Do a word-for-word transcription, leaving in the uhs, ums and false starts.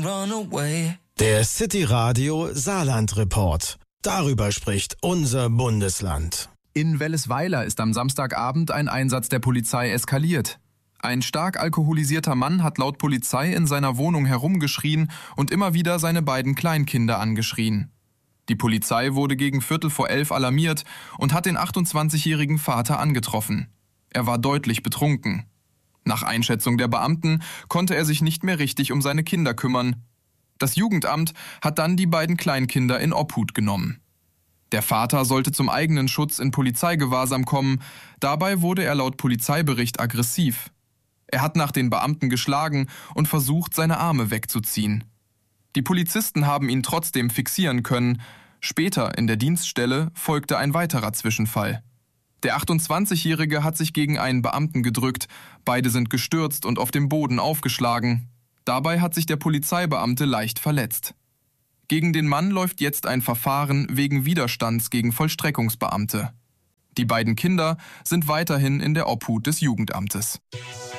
Der City Radio Saarland Report. Darüber spricht unser Bundesland. In Wellesweiler ist am Samstagabend ein Einsatz der Polizei eskaliert. Ein stark alkoholisierter Mann hat laut Polizei in seiner Wohnung herumgeschrien und immer wieder seine beiden Kleinkinder angeschrien. Die Polizei wurde gegen Viertel vor elf alarmiert und hat den achtundzwanzigjährigen Vater angetroffen. Er war deutlich betrunken. Nach Einschätzung der Beamten konnte er sich nicht mehr richtig um seine Kinder kümmern. Das Jugendamt hat dann die beiden Kleinkinder in Obhut genommen. Der Vater sollte zum eigenen Schutz in Polizeigewahrsam kommen. Dabei wurde er laut Polizeibericht aggressiv. Er hat nach den Beamten geschlagen und versucht, seine Arme wegzuziehen. Die Polizisten haben ihn trotzdem fixieren können. Später in der Dienststelle folgte ein weiterer Zwischenfall. Der achtundzwanzigjährige hat sich gegen einen Beamten gedrückt. Beide sind gestürzt und auf dem Boden aufgeschlagen. Dabei hat sich der Polizeibeamte leicht verletzt. Gegen den Mann läuft jetzt ein Verfahren wegen Widerstands gegen Vollstreckungsbeamte. Die beiden Kinder sind weiterhin in der Obhut des Jugendamtes.